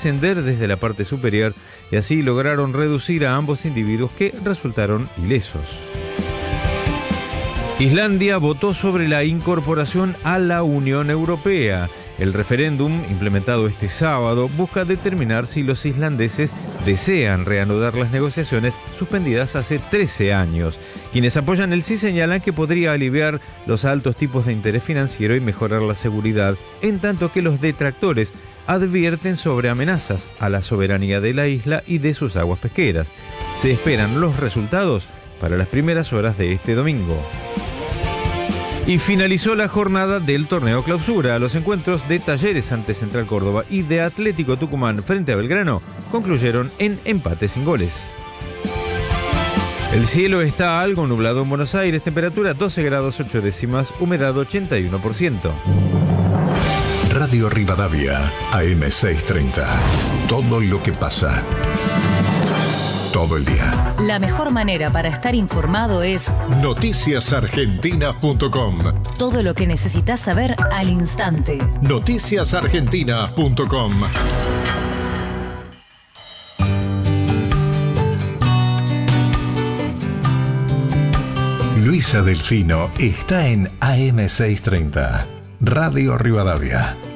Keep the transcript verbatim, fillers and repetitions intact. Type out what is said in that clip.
descender desde la parte superior y así lograron reducir a ambos individuos que resultaron ilesos. Islandia votó sobre la incorporación a la Unión Europea. El referéndum, implementado este sábado, busca determinar si los islandeses desean reanudar las negociaciones suspendidas hace trece años. Quienes apoyan el sí señalan que podría aliviar los altos tipos de interés financiero y mejorar la seguridad, en tanto que los detractores advierten sobre amenazas a la soberanía de la isla y de sus aguas pesqueras. Se esperan los resultados para las primeras horas de este domingo. Y finalizó la jornada del torneo clausura. Los encuentros de Talleres ante Central Córdoba y de Atlético Tucumán frente a Belgrano concluyeron en empate sin goles. El cielo está algo nublado en Buenos Aires, temperatura doce grados ocho décimas, humedad ochenta y uno por ciento. Radio Rivadavia, A M seiscientos treinta. Todo lo que pasa. Todo el día. La mejor manera para estar informado es noticias argentina punto com. Todo lo que necesitas saber al instante. noticias argentina punto com. Luisa Delfino está en A M seiscientos treinta. Radio Rivadavia.